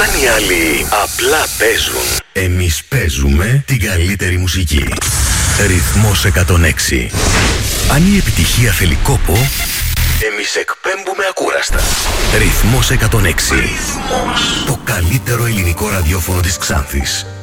Αν οι άλλοι απλά παίζουν, εμείς παίζουμε την καλύτερη μουσική. Ρυθμός 106. Αν η επιτυχία θέλει κόπο, εμείς εκπέμπουμε ακούραστα. Ρυθμός 106. Το καλύτερο ελληνικό ραδιόφωνο της Ξάνθης.